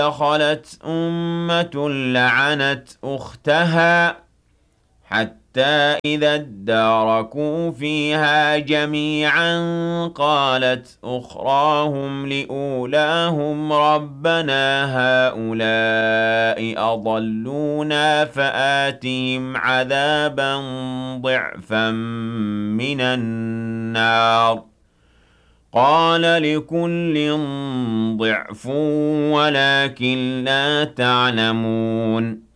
دخلت أمة لعنت أختها حتى إذا اداركوا فيها جميعا قالت أخراهم لأولاهم ربنا هؤلاء أضلونا فآتهم عذابا ضعفا من النار قال لكل ضعف ولكن لا تعلمون